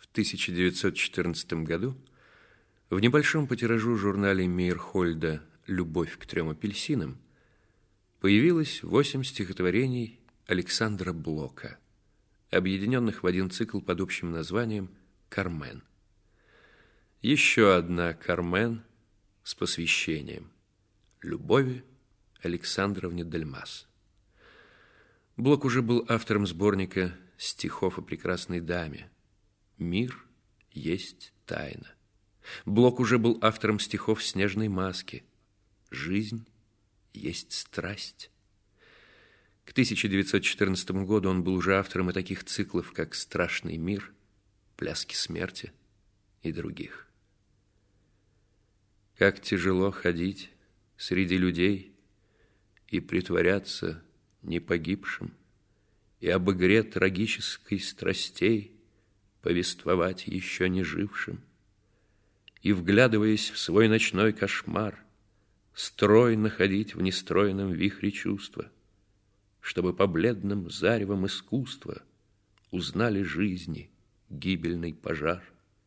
В 1914 году в небольшом по тиражу журнале Мейерхольда «Любовь к 3 апельсинам» появилось 8 стихотворений Александра Блока, объединенных в один цикл под общим названием «Кармен». Еще одна «Кармен» с посвящением Любови Александровне Дельмас. Блок уже был автором сборника стихов о прекрасной даме «Мир есть тайна». Блок уже был автором стихов «Снежной маски», «Жизнь есть страсть». К 1914 году он был уже автором и таких циклов, как «Страшный мир», «Пляски смерти» и других. Как тяжело ходить среди людей и притворяться не погибшим, и об игре трагической страстей повествовать еще не жившим, и, вглядываясь в свой ночной кошмар, строй находить в нестройном вихре чувства, чтобы по бледным заревам искусства узнали жизни гибельный пожар.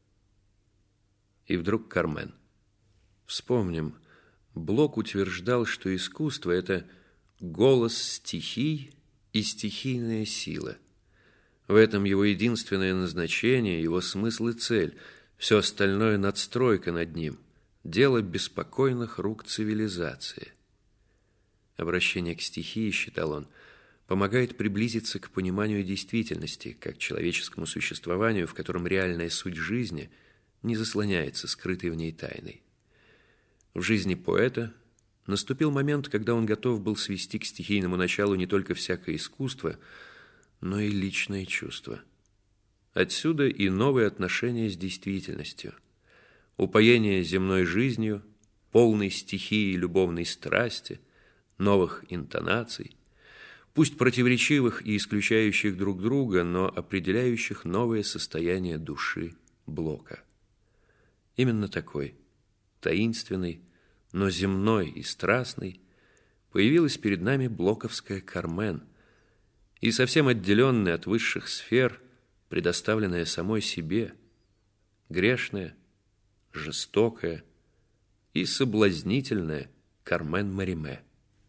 И вдруг Кармен. Вспомним, Блок утверждал, что искусство – это голос стихий и стихийная сила. В этом его единственное назначение, его смысл и цель. Все остальное – надстройка над ним, дело беспокойных рук цивилизации. Обращение к стихии, считал он, помогает приблизиться к пониманию действительности, как человеческому существованию, в котором реальная суть жизни не заслоняется скрытой в ней тайной. В жизни поэта наступил момент, когда он готов был свести к стихийному началу не только всякое искусство, но и личное чувство. Отсюда и новые отношения с действительностью, упоение земной жизнью, полной стихии любовной страсти, новых интонаций, пусть противоречивых и исключающих друг друга, но определяющих новое состояние души Блока. Именно такой, таинственный, но земной и страстный, появилась перед нами блоковская «Кармен», и совсем отделенная от высших сфер, предоставленная самой себе, грешная, жестокая и соблазнительная Кармен Мариме.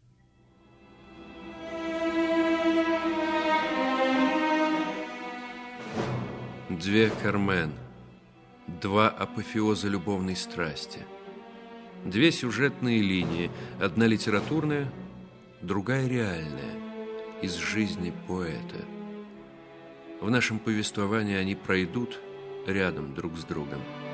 Две Кармен, два апофеоза любовной страсти, две сюжетные линии, одна литературная, другая реальная, из жизни поэта. В нашем повествовании они пройдут рядом друг с другом.